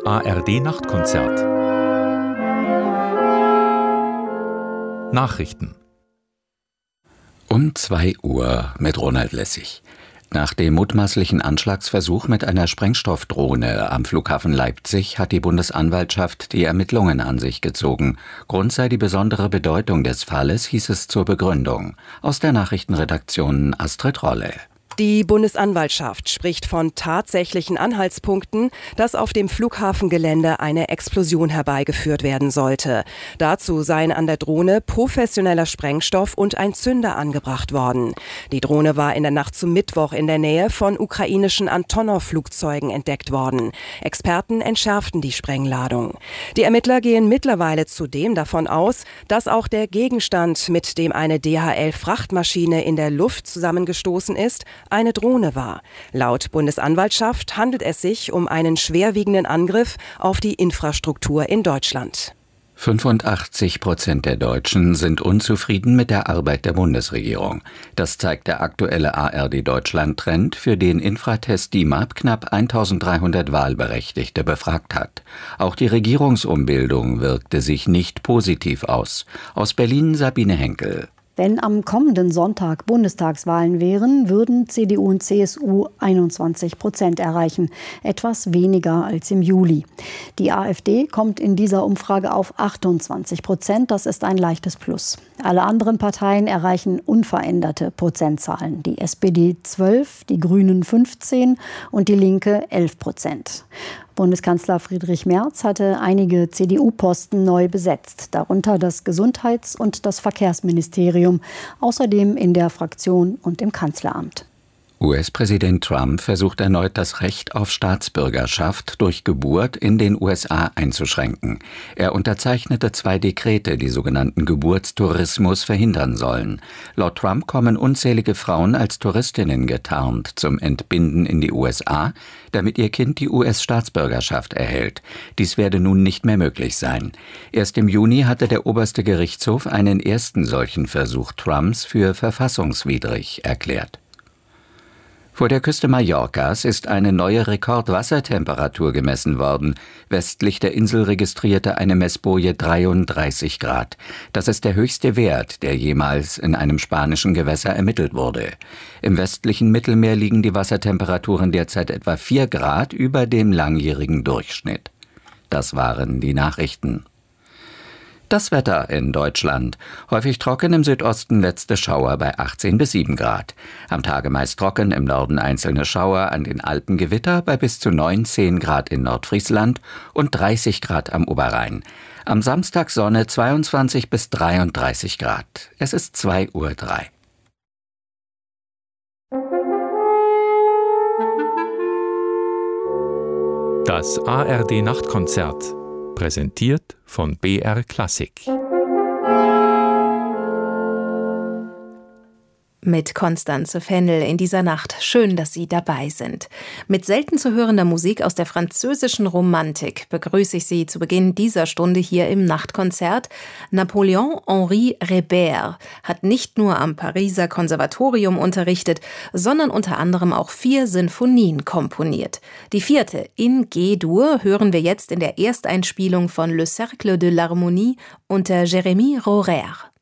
ARD-Nachtkonzert. Nachrichten. Um 2 Uhr mit Ronald Lessig. Nach dem mutmaßlichen Anschlagsversuch mit einer Sprengstoffdrohne am Flughafen Leipzig hat die Bundesanwaltschaft die Ermittlungen an sich gezogen. Grund sei die besondere Bedeutung des Falles, hieß es zur Begründung. Aus der Nachrichtenredaktion Astrid Rolle. Die Bundesanwaltschaft spricht von tatsächlichen Anhaltspunkten, dass auf dem Flughafengelände eine Explosion herbeigeführt werden sollte. Dazu seien an der Drohne professioneller Sprengstoff und ein Zünder angebracht worden. Die Drohne war in der Nacht zum Mittwoch in der Nähe von ukrainischen Antonov-Flugzeugen entdeckt worden. Experten entschärften die Sprengladung. Die Ermittler gehen mittlerweile zudem davon aus, dass auch der Gegenstand, mit dem eine DHL-Frachtmaschine in der Luft zusammengestoßen ist, eine Drohne war. Laut Bundesanwaltschaft handelt es sich um einen schwerwiegenden Angriff auf die Infrastruktur in Deutschland. 85% der Deutschen sind unzufrieden mit der Arbeit der Bundesregierung. Das zeigt der aktuelle ARD-Deutschland-Trend, für den Infratest DIMAP knapp 1300 Wahlberechtigte befragt hat. Auch die Regierungsumbildung wirkte sich nicht positiv aus. Aus Berlin Sabine Henkel. Wenn am kommenden Sonntag Bundestagswahlen wären, würden CDU und CSU 21% erreichen, etwas weniger als im Juli. Die AfD kommt in dieser Umfrage auf 28%, das ist ein leichtes Plus. Alle anderen Parteien erreichen unveränderte Prozentzahlen. Die SPD 12, die Grünen 15 und die Linke 11%. Bundeskanzler Friedrich Merz hatte einige CDU-Posten neu besetzt, darunter das Gesundheits- und das Verkehrsministerium, außerdem in der Fraktion und im Kanzleramt. US-Präsident Trump versucht erneut, das Recht auf Staatsbürgerschaft durch Geburt in den USA einzuschränken. Er unterzeichnete 2 Dekrete, die sogenannten Geburtstourismus verhindern sollen. Laut Trump kommen unzählige Frauen als Touristinnen getarnt zum Entbinden in die USA, damit ihr Kind die US-Staatsbürgerschaft erhält. Dies werde nun nicht mehr möglich sein. Erst im Juni hatte der oberste Gerichtshof einen ersten solchen Versuch Trumps für verfassungswidrig erklärt. Vor der Küste Mallorcas ist eine neue Rekordwassertemperatur gemessen worden. Westlich der Insel registrierte eine Messboje 33 Grad. Das ist der höchste Wert, der jemals in einem spanischen Gewässer ermittelt wurde. Im westlichen Mittelmeer liegen die Wassertemperaturen derzeit etwa 4 Grad über dem langjährigen Durchschnitt. Das waren die Nachrichten. Das Wetter in Deutschland. Häufig trocken, im Südosten letzte Schauer bei 18 bis 7 Grad. Am Tage meist trocken, im Norden einzelne Schauer, an den Alpen Gewitter bei bis zu 19 Grad in Nordfriesland und 30 Grad am Oberrhein. Am Samstag Sonne 22 bis 33 Grad. Es ist 2:03 Uhr. Das ARD-Nachtkonzert. Präsentiert von BR Klassik. Mit Constanze Fennel in dieser Nacht. Schön, dass Sie dabei sind. Mit selten zu hörender Musik aus der französischen Romantik begrüße ich Sie zu Beginn dieser Stunde hier im Nachtkonzert. Napoléon-Henri Rébert hat nicht nur am Pariser Konservatorium unterrichtet, sondern unter anderem auch 4 Sinfonien komponiert. Die 4. in G-Dur hören wir jetzt in der Ersteinspielung von Le Cercle de l'Harmonie unter Jérémy Rhorer.